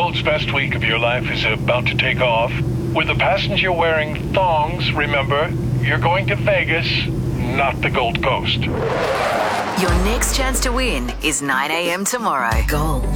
world's best week of your life is about to take off. With the passenger wearing thongs, remember, you're going to Vegas, not the Gold Coast. Your next chance to win is 9 a.m. tomorrow. Gold.